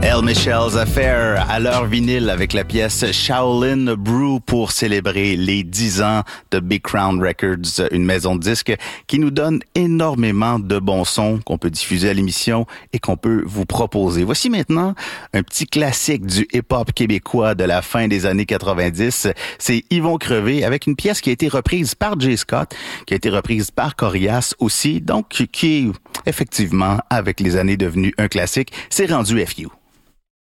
El Michel's Affair à leur vinyle avec la pièce Shaolin Brew pour célébrer les 10 ans de Big Crown Records, une maison de disques qui nous donne énormément de bons sons qu'on peut diffuser à l'émission et qu'on peut vous proposer. Voici maintenant un petit classique du hip-hop québécois de la fin des années 90. C'est Yvon Crevé avec une pièce qui a été reprise par Jay Scott, qui a été reprise par Corias aussi, donc qui est effectivement avec les années devenu un classique. C'est rendu FU.